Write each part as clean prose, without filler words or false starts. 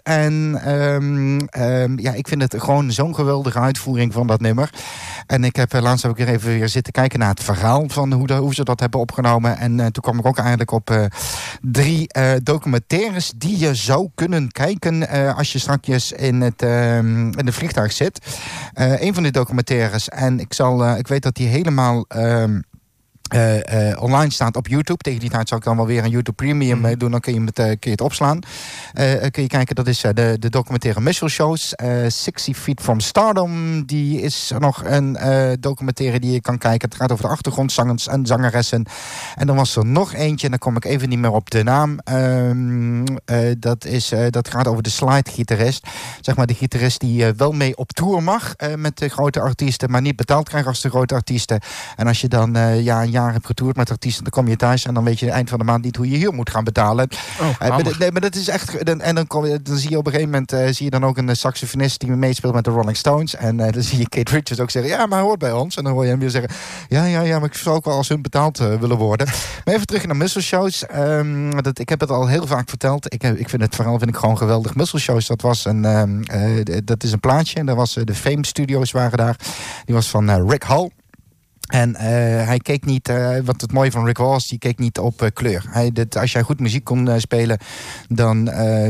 En ja, ik vind het gewoon zo'n geweldige uitvoering van dat nummer. En ik heb laatst ook weer zitten kijken naar het verhaal van hoe ze dat hebben opgenomen. En toen kwam ik ook eigenlijk op 3 documentaires die je zou kunnen kijken als je straks in het vliegtuig zit. Een van die documentaires, en ik weet dat die helemaal online staat op YouTube. Tegen die tijd zal ik dan wel weer een YouTube Premium doen. Dan kun je het opslaan. Kun je kijken, dat is de documentaire Minstrel Shows. 60 Feet from Stardom. Die is nog een documentaire die je kan kijken. Het gaat over de achtergrondzangers en zangeressen. En dan was er nog eentje, en dan kom ik even niet meer op de naam. Dat gaat over de slide-gitarist. Zeg maar de gitarist die wel mee op tour mag met de grote artiesten, maar niet betaald krijgt als de grote artiesten. En als je dan een jaar hebt getoerd met artiesten, dan kom je thuis en dan weet je eind van de maand niet hoe je huur moet gaan betalen. Maar dat is echt. En dan zie je op een gegeven moment zie je dan ook een saxofonist die meespeelt met de Rolling Stones. En dan zie je Keith Richards ook zeggen, ja, maar hij hoort bij ons. En dan hoor je hem weer zeggen, ja, maar ik zou ook wel als hun betaald willen worden. Maar even terug naar Minstrel Shows. Ik heb het al heel vaak verteld. Ik vind het verhaal gewoon geweldig. Minstrel Shows, dat is een plaatje. En daar was de Fame Studios waren daar. Die was van Rick Hall. En hij keek niet, wat het mooie van Rick Hall is, die keek niet op kleur. Als jij goed muziek kon spelen, dan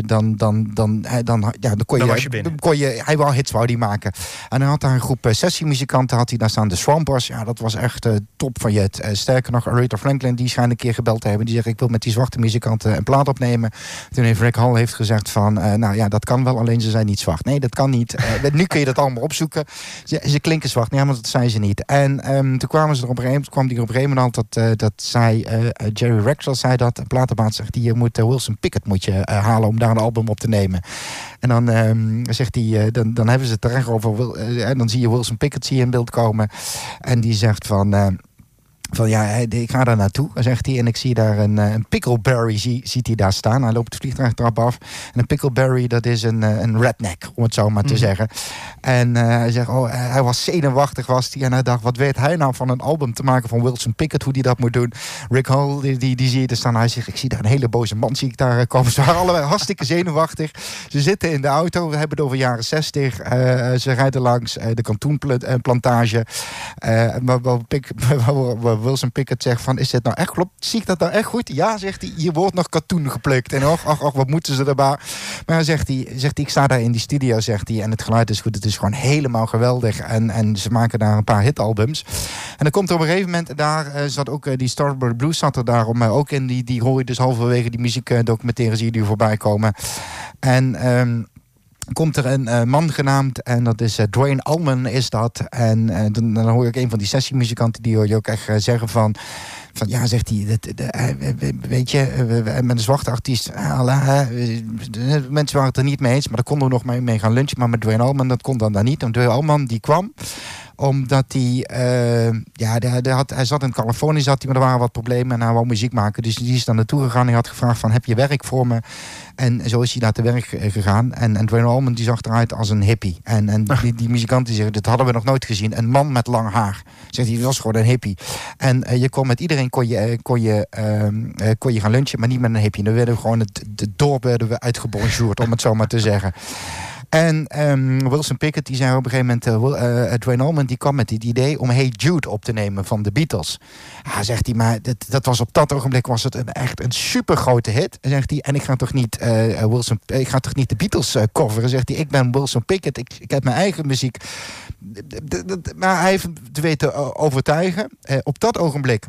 kon je, hij wou hits, wou die maken. En hij had daar een groep sessiemuzikanten, had hij daar staan, de Swampers. Ja, dat was echt top van je. Sterker nog, Aretha Franklin, die schijnt een keer gebeld te hebben. Die zegt, ik wil met die zwarte muzikanten een plaat opnemen. Toen heeft Rick Hall gezegd van, nou ja, dat kan wel, alleen ze zijn niet zwart. Nee, dat kan niet. Nu kun je dat allemaal opzoeken. Ze klinken zwart, nee, maar dat zijn ze niet. En toen kwam die op een gegeven moment dat zei Jerry Rexel zei dat, een platenbaas zegt, je moet Wilson Pickett halen om daar een album op te nemen. En dan zegt hij, dan hebben ze het er over, en dan zie je Wilson Pickett in beeld komen en die zegt van ja, ik ga daar naartoe, zegt hij. En ik zie daar een pickleberry, ziet hij daar staan. Hij loopt de vliegtuigtrap af. En een pickleberry, dat is een redneck, om het zo maar te zeggen. En hij zegt, hij was zenuwachtig, was hij. En hij dacht, wat weet hij nou van een album te maken van Wilson Pickett, hoe die dat moet doen. Rick Hall, die zie je er staan. Hij zegt, ik zie daar een hele boze man, zie ik daar komen. Ze waren allebei hartstikke zenuwachtig. Ze zitten in de auto, we hebben het over jaren 60. Ze rijden langs de katoenplantage. Maar Wilson Pickett zegt van, is dit nou echt klopt? Zie ik dat nou echt goed? Ja, zegt hij, hier wordt nog katoen geplukt. En ach, wat moeten ze erbij? Maar dan zegt hij, ik sta daar in die studio, zegt hij, en het geluid is goed, het is gewoon helemaal geweldig. En ze maken daar een paar hitalbums. En dan komt er op een gegeven moment, daar zat ook die Starbury Blues zat er daarom ook in. Die hoor je dus halverwege die muziekdocumentaires zie je voorbij komen. En komt er een man genaamd en dat is Duane Allman is dat. En dan hoor je ook een van die sessiemuzikanten, die hoor je ook echt zeggen van ja, zegt hij, weet je, met een zwarte artiest, mensen waren het er niet mee eens, maar daar konden we nog mee gaan lunchen, maar met Duane Allman, dat kon dan daar niet. En Duane Allman, die kwam omdat hij zat in Californië, maar er waren wat problemen en hij wou muziek maken. Dus die is dan naartoe gegaan en hij had gevraagd van, heb je werk voor me? En zo is hij daar te werk gegaan. En Duane Allman, die zag eruit als een hippie. En die muzikant die zegt, dit hadden we nog nooit gezien. Een man met lang haar. Zegt hij, dat was gewoon een hippie. En je kon met iedereen kon je gaan lunchen, maar niet met een hippie. Dan werden we gewoon de dorp werden we uitgebonjourd, om het zo maar te zeggen. En Wilson Pickett, die zei op een gegeven moment, Duane Allman, die kwam met het idee om Hey Jude op te nemen van de Beatles. Ja, zegt hij, maar dat was op dat ogenblik was het echt een supergrote hit, zegt hij. En ik ga toch niet de Beatles coveren, zegt hij. Ik ben Wilson Pickett, ik heb mijn eigen muziek. Maar hij heeft het weten overtuigen. Op dat ogenblik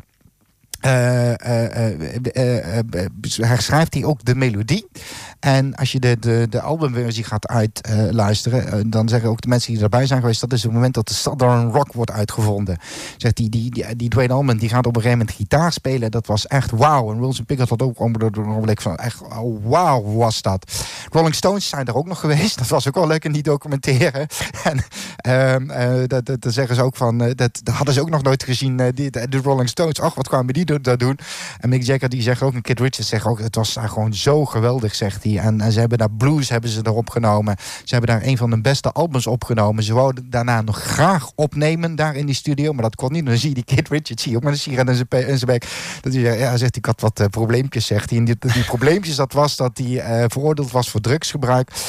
herschrijft hij ook de melodie. En als je de albumversie gaat uitluisteren, dan zeggen ook de mensen die erbij zijn geweest, dat is het moment dat de Southern Rock wordt uitgevonden. Zegt die Duane Allman, die gaat op een gegeven moment gitaar spelen. Dat was echt wauw. En Wilson Pickett had ook een van echt wauw was dat. Rolling Stones zijn er ook nog geweest. Dat was ook wel leuk in die documentaire. En dat zeggen ze ook van, dat hadden ze ook nog nooit gezien, de Rolling Stones. Ach, wat kwamen die dat doen? En Mick Jagger, die zegt ook, en Keith Richards zegt ook, het was daar gewoon zo geweldig, zegt hij. En ze hebben daar blues erop genomen. Ze hebben daar een van de beste albums opgenomen. Ze wouden daarna nog graag opnemen daar in die studio, maar dat kon niet. Dan zie je die Keith Richards, zie je ook met een sigaret in zijn bek. Dat hij zegt, ik had wat probleempjes, zegt hij. En die probleempjes, dat was dat hij veroordeeld was voor drugsgebruik.